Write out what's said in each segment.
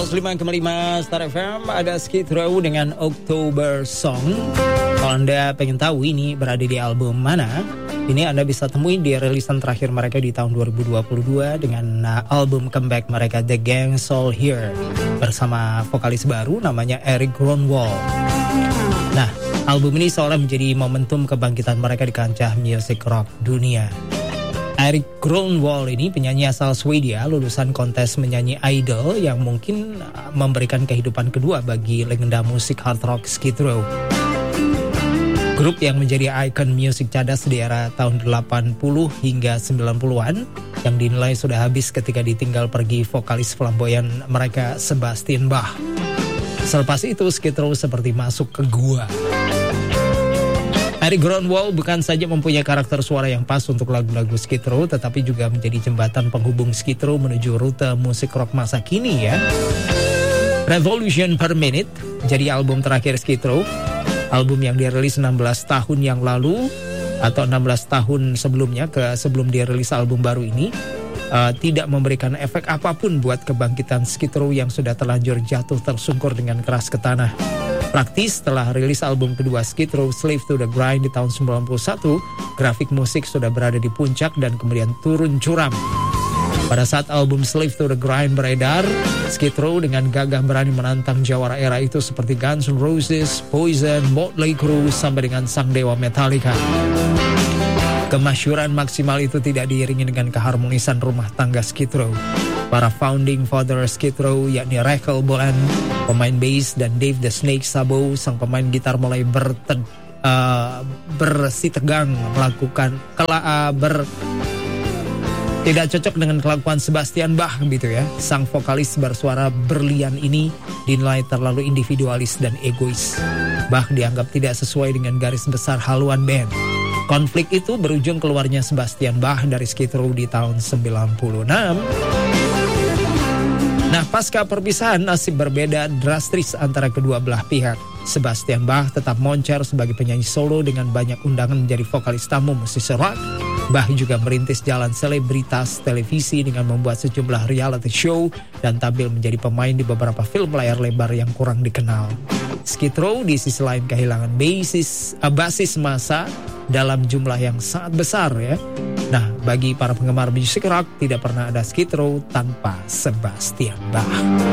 105,5 Star FM, ada Skid Row dengan October Song. Kalau Anda pengen tahu ini berada di album mana, ini Anda bisa temui di rilisan terakhir mereka di tahun 2022 dengan album comeback mereka The Gang's All Here bersama vokalis baru namanya Eric Grönwall. Nah, album ini seolah menjadi momentum kebangkitan mereka di kancah musik rock dunia. Eric Grönwall ini penyanyi asal Swedia, lulusan kontes menyanyi Idol yang mungkin memberikan kehidupan kedua bagi legenda musik hard rock Skid Row. Grup yang menjadi ikon musik cadas di era tahun 80 hingga 90-an yang dinilai sudah habis ketika ditinggal pergi vokalis flamboyan mereka Sebastian Bach. Selepas itu Skid Row seperti masuk ke gua. Eric Grönwall bukan saja mempunyai karakter suara yang pas untuk lagu-lagu Skid Row, tetapi juga menjadi jembatan penghubung Skid Row menuju rute musik rock masa kini ya. Revolution Per Minute jadi album terakhir Skid Row, album yang dirilis 16 tahun yang lalu atau 16 tahun sebelumnya sebelum dirilis album baru ini. Tidak memberikan efek apapun buat kebangkitan Skid Row yang sudah terlanjur jatuh tersungkur dengan keras ke tanah. Praktis setelah rilis album kedua Skid Row, Slave to the Grind di tahun 91, grafik musik sudah berada di puncak dan kemudian turun curam. Pada saat album Slave to the Grind beredar, Skid Row dengan gagah berani menantang jawara era itu seperti Guns N' Roses, Poison, Motley Crue, sampai dengan sang dewa Metallica. Kemasyhuran maksimal itu tidak diiringi dengan keharmonisan rumah tangga Skid Row. Para founding father Skid Row yakni Rachel Bolan, pemain bass, dan Dave the Snake Sabo, sang pemain gitar mulai bersitegang melakukan tidak cocok dengan kelakuan Sebastian Bach gitu ya. Sang vokalis bersuara berlian ini dinilai terlalu individualis dan egois. Bach dianggap tidak sesuai dengan garis besar haluan band. Konflik itu berujung keluarnya Sebastian Bach dari Skid Row di tahun 96. Nah, pasca perpisahan nasib berbeda drastis antara kedua belah pihak. Sebastian Bach tetap moncer sebagai penyanyi solo dengan banyak undangan menjadi vokalis tamu musisi rock. Bach juga merintis jalan selebritas televisi dengan membuat sejumlah reality show dan tampil menjadi pemain di beberapa film layar lebar yang kurang dikenal. Skid Row di sisi lain kehilangan basis massa dalam jumlah yang sangat besar ya. Nah, bagi para penggemar musik rock, tidak pernah ada Skid Row tanpa Sebastian Bach.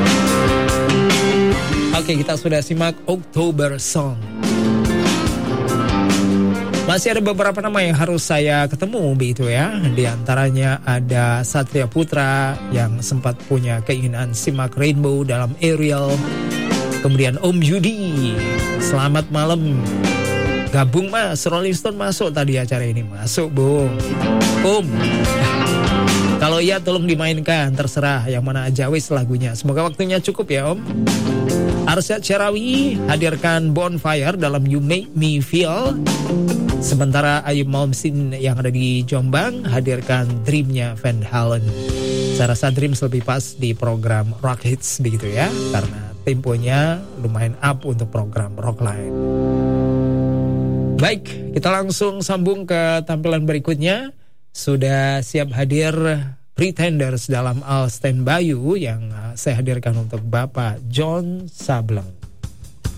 Oke, kita sudah simak October Song. Masih ada beberapa nama yang harus saya ketemu begitu ya. Di antaranya ada Satria Putra yang sempat punya keinginan simak Rainbow dalam Ariel. Kemudian Om Yudi, selamat malam. Gabung mas, Rolling Stone masuk tadi acara ini. Masuk Bung Om. Kalau iya tolong dimainkan, terserah yang mana aja wis lagunya. Semoga waktunya cukup ya Om. Arsyad Syarawi hadirkan Bonfire dalam You Make Me Feel. Sementara Ayub Malmsteen yang ada di Jombang hadirkan Dream-nya Van Halen. Saya rasa Dreams lebih pas di program Rock Hits begitu ya, karena temponya lumayan up untuk program rock lain. Baik, kita langsung sambung ke tampilan berikutnya. Sudah siap hadir Pretenders dalam I'll Stand By You yang saya hadirkan untuk Bapak John Sableng.